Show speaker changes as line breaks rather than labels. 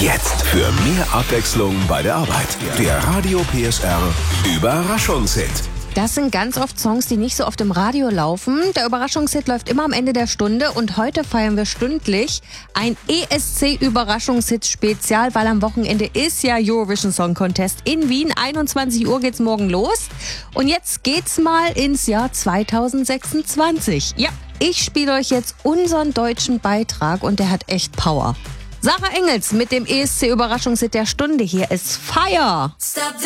Jetzt für mehr Abwechslung bei der Arbeit. Der Radio PSR Überraschungshit.
Das sind ganz oft Songs, die nicht so oft im Radio laufen. Der Überraschungshit läuft immer am Ende der Stunde und heute feiern wir stündlich ein ESC-Überraschungshit-Spezial, weil am Wochenende ist ja Eurovision Song Contest in Wien. 21 Uhr geht's morgen los. Und jetzt geht's mal ins Jahr 2026. Ja, ich spiele euch jetzt unseren deutschen Beitrag und der hat echt Power. Sarah Engels mit dem ESC-Überraschungshit der Stunde. Hier ist Fire.